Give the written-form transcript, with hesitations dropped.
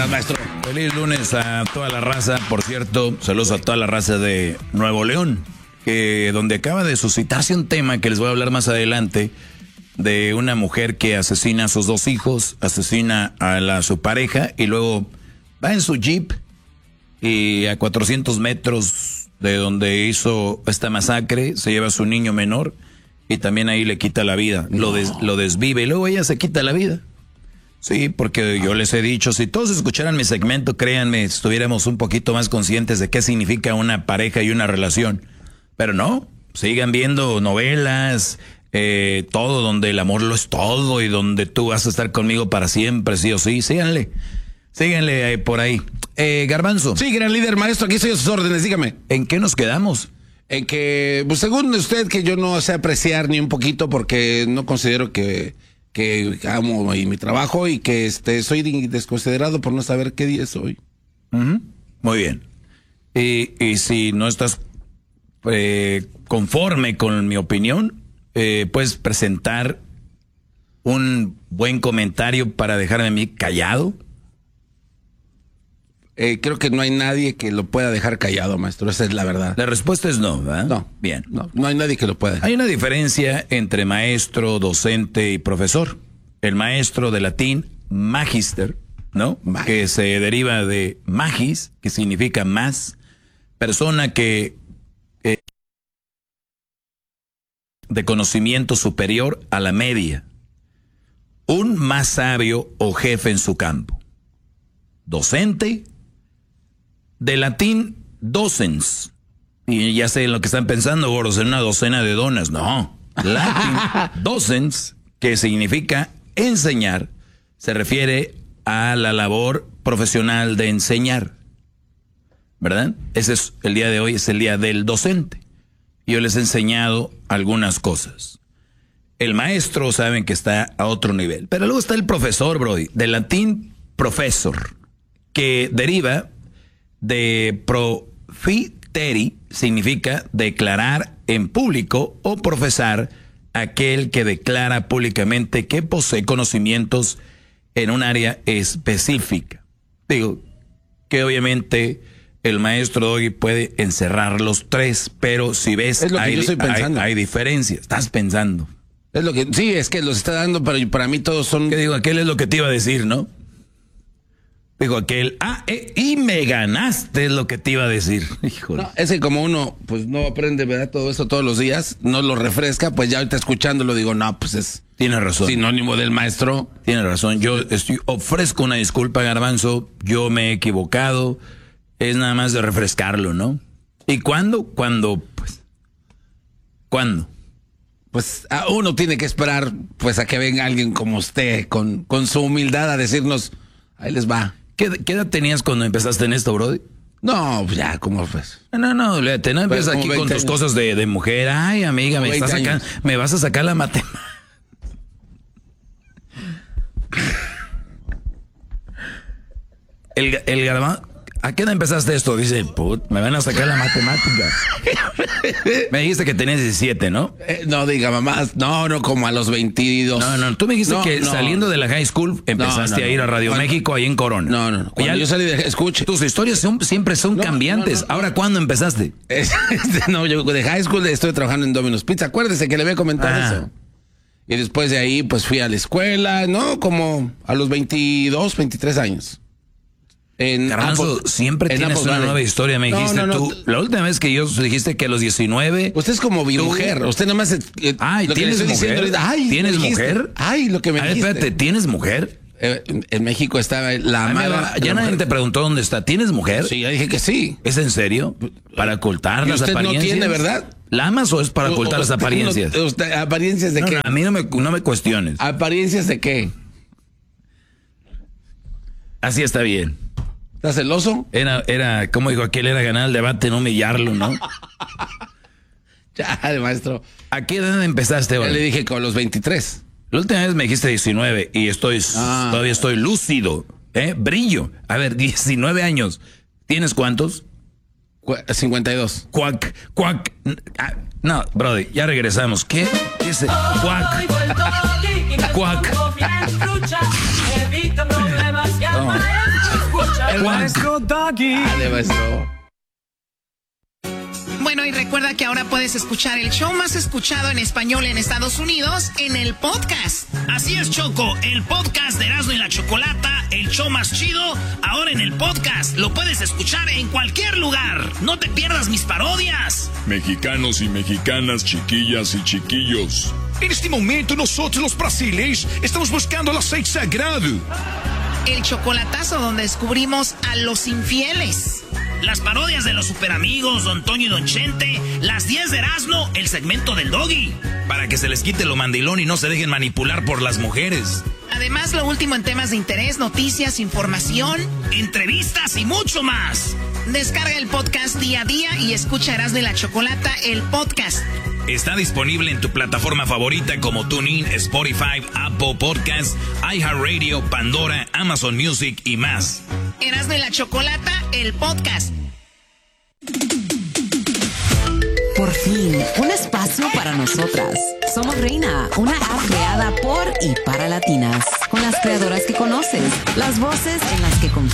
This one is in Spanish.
buenas, maestro. Feliz lunes a toda la raza. Por cierto, saludos a toda la raza de Nuevo León, donde acaba de suscitarse un tema que les voy a hablar más adelante, de una mujer que asesina a sus 2 hijos, asesina a su pareja y luego va en su jeep y a 400 metros de donde hizo esta masacre se lleva a su niño menor y también ahí le quita la vida, lo desvive y luego ella se quita la vida. Sí, porque yo les he dicho, si todos escucharan mi segmento, créanme, estuviéramos un poquito más conscientes de qué significa una pareja y una relación. Pero no, sigan viendo novelas, todo donde el amor lo es todo y donde tú vas a estar conmigo para siempre, sí o sí. Síganle por ahí. Garbanzo. Sí, gran líder, maestro, aquí estoy a sus órdenes, dígame. ¿En qué nos quedamos? En que, pues según usted, que yo no sé apreciar ni un poquito porque no considero que amo mi trabajo y que soy desconsiderado por no saber qué día es hoy. Muy bien. Y si no estás conforme con mi opinión, puedes presentar un buen comentario para dejarme a mí callado. Creo que no hay nadie que lo pueda dejar callado, maestro. Esa es la verdad. La respuesta es no, ¿verdad? No. Bien. No hay nadie que lo pueda dejar. Hay una diferencia entre maestro, docente y profesor. El maestro de latín, magister, ¿no? Que se deriva de magis, que significa más. Persona que de conocimiento superior a la media. Un más sabio o jefe en su campo. Docente, de latín docens. Y ya sé lo que están pensando, gordos, en una docena de donas. No, latín docens, que significa enseñar, se refiere a la labor profesional de enseñar, ¿verdad? Ese es el día de hoy, es el día del docente. Yo les he enseñado algunas cosas. El maestro saben que está a otro nivel, pero luego está el profesor, brody, de latín professor, que deriva de profiteri, significa declarar en público o profesar, aquel que declara públicamente que posee conocimientos en un área específica. Digo, que obviamente el maestro de hoy puede encerrar los 3, pero si ves, es lo que yo estoy pensando. Hay diferencias. Estás pensando. Es lo que, sí, es que los está dando, pero para mí todos son... ¿Qué digo? Aquel es lo que te iba a decir, ¿no? Dijo aquel, y me ganaste, es lo que te iba a decir. Híjole. No, es que como uno, pues no aprende, ¿verdad? Todo eso todos los días, no lo refresca, pues ya ahorita escuchándolo digo, no, pues es... Tiene razón. Sinónimo del maestro. Tiene razón. Yo ofrezco una disculpa, Garbanzo. Yo me he equivocado. Es nada más de refrescarlo, ¿no? ¿Y cuándo? ¿Cuándo? Pues uno tiene que esperar, pues, a que venga alguien como usted, con su humildad a decirnos, ahí les va. ¿Qué edad tenías cuando empezaste en esto, brody? No, pues ya, ¿cómo pues? No, empiezas aquí con tus cosas de mujer. Ay, amiga, me vas a sacar la matemática. El Garbanzo, ¿a qué edad empezaste esto? Dice, me van a sacar la matemática. Me dijiste que tenías 17, ¿no? No diga mamás, no, como a los 22. No, tú me dijiste que saliendo de la high school empezaste a ir a Radio México ahí en Corona. No. Cuando yo salí escuche. Tus historias siempre son cambiantes. Ahora, ¿cuándo empezaste? Yo de high school estoy trabajando en Domino's Pizza. Acuérdese que le había comentado eso. Y después de ahí, pues fui a la escuela, ¿no? Como a los 22, 23 años. Garbanzo, siempre tienes una nueva historia, me dijiste tú. La última vez que yo dijiste que a los 19... Usted es como mujer, usted nada más... ¿tienes mujer? ¿Tienes mujer? Ay, lo que me dijiste. Espérate, ¿tienes mujer? En México estaba la amada... Ya nadie te preguntó dónde está. ¿Tienes mujer? Sí, ya dije que sí. ¿Es en serio? ¿Para ocultar las apariencias? ¿Usted no tiene, verdad? ¿La amas o es para ocultar las apariencias? ¿Apariencias de qué? A mí no me cuestiones. ¿Apariencias de qué? Así está bien. ¿Estás celoso? Era, como dijo aquel, era ganar el debate, no humillarlo, ¿no? Ya, maestro. ¿A qué edad empezaste ahora? Ya le dije con los 23. La última vez me dijiste 19 y todavía estoy lúcido, brillo. A ver, 19 años. ¿Tienes cuántos? 52. Cuac. No, brody, ya regresamos. ¿Qué? ¿Qué es? Cuac. Cuac. El maestro Doggy. Dale, maestro. Bueno, y recuerda que ahora puedes escuchar el show más escuchado en español en Estados Unidos en el podcast. Así es, Choco, el podcast de Erasmo y la Chocolata, el show más chido, ahora en el podcast. Lo puedes escuchar en cualquier lugar. No te pierdas mis parodias. Mexicanos y mexicanas, chiquillas y chiquillos. En este momento nosotros los brasileños estamos buscando el aceite sagrado. El chocolatazo donde descubrimos a los infieles. Las parodias de los superamigos, Don Toño y Don Chente, las 10 de Erasmo, el segmento del Doggy. Para que se les quite lo mandilón y no se dejen manipular por las mujeres. Además, lo último en temas de interés, noticias, información, entrevistas y mucho más. Descarga el podcast día a día y escucha Erasmo y la Chocolata, el podcast. Está disponible en tu plataforma favorita como TuneIn, Spotify, Apple Podcasts, iHeartRadio, Pandora, Amazon Music y más. Erasmo y la Chocolata, el podcast. Por fin, un espacio para nosotras. Somos Reina, una app creada por y para latinas. Con las creadoras que conoces, las voces en las que confías.